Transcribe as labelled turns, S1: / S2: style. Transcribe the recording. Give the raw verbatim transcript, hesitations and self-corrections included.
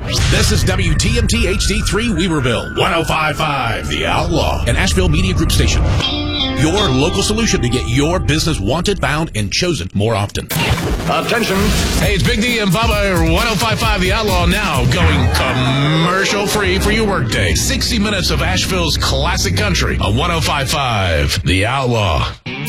S1: This is W T M T H D three Weaverville, one oh five point five The Outlaw, an Asheville Media Group station. Your local solution to get your business wanted, found, and chosen more often.
S2: Attention.
S1: Hey, it's Big D and Bubba, one oh five point five The Outlaw, now going commercial-free for your workday. sixty minutes of Asheville's classic country on one oh five point five The Outlaw.